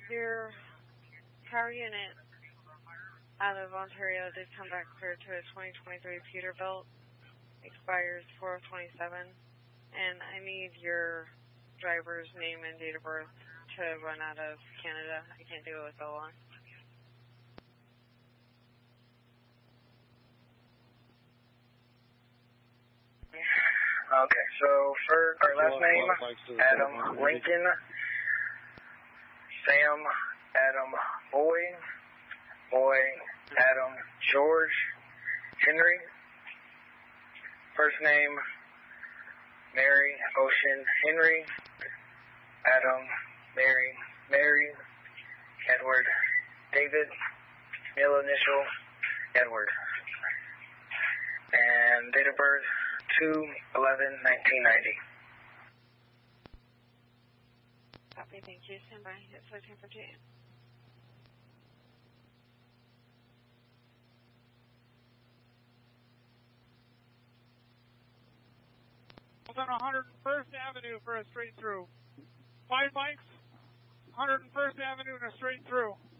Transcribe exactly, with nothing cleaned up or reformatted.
Your power unit out of Ontario did come back clear to a twenty twenty-three Peterbilt. Expires four of twenty-seven. And I need your driver's name and date of birth to run out of Canada. I can't do it with O on. Okay, so for our last name, Adam Lincoln, Sam, Adam Boy, Boy, Adam George, Henry. First name, Mary, Ocean, Henry, Adam, Mary, Mary, Edward, David, middle initial, Edward. And date of birth, two eleven nineteen ninety. Copy, thank you. Stand by. It's flight time for two. On one hundred first Avenue for a straight through. Five mics, one hundred first Avenue and a straight through.